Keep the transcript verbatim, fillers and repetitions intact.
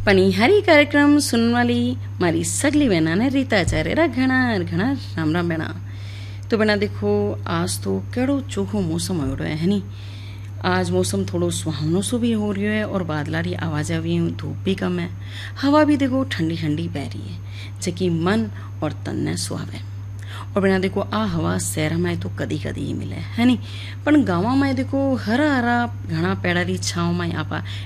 પનિહારી કાર્યક્રમ સુનવાલી મારી सगली बहना ने रीता आचार्य रा घना घना राम राम बहना। तो बहना देखो आज तो केड़ो चोखो मौसम हो रहा है नी। आज मौसम थोड़ो सुहावनो सो भी हो रही है और बादलारी आवाज़ा भी धूप भी कम है। हवा भी देखो ठंडी ठंडी बह रही है जबकि मन और तन ने सुहावे। और बिना देखो आ हवा शहर में तो कदी कदी ही मिले है नी, पण गाँव में देखो हरा हरा घना पेड़ा री छाँव में आपा